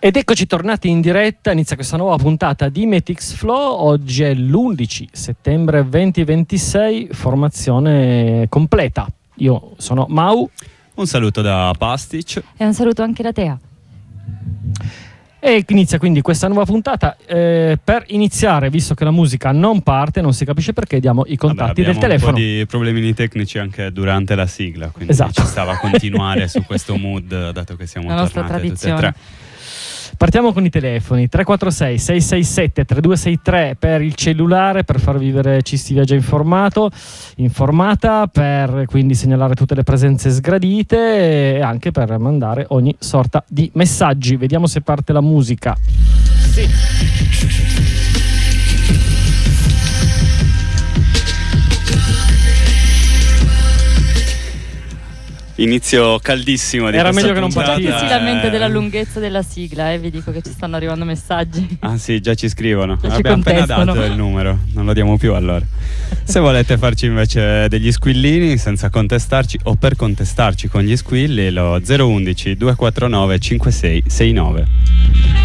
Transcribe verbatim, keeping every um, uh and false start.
Ed eccoci tornati in diretta, inizia questa nuova puntata di Metix Flow. Oggi è l'undici settembre duemilaventisei, formazione completa. Io sono Mau. Un saluto da Pastic. E un saluto anche da Tea. E inizia quindi questa nuova puntata. Eh, per iniziare, visto che la musica non parte, non si capisce perché, diamo i contatti Vabbè, del telefono. Un po' di problemini tecnici anche durante la sigla, quindi esatto. Ci stava a continuare su questo mood, dato che siamo la nostra tornate tradizione. tutte e tre. Partiamo con i telefoni tre quattro sei sei sei sette tre due sei tre per il cellulare, per far vivere Ci si viaggia informato, informata, per quindi segnalare tutte le presenze sgradite e anche per mandare ogni sorta di messaggi. Vediamo se parte la musica. Sì. Inizio caldissimo di Era questa meglio che non puntata. partisse. Chi si lamenta Eh. della lunghezza della sigla, eh? Vi dico che ci stanno arrivando messaggi. Ah sì, già ci scrivono. Già ci Abbiamo appena contestano. dato il numero, non lo diamo più allora. Se volete farci invece degli squillini senza contestarci o per contestarci con gli squilli, lo zero uno uno due quattro nove cinque sei sei nove.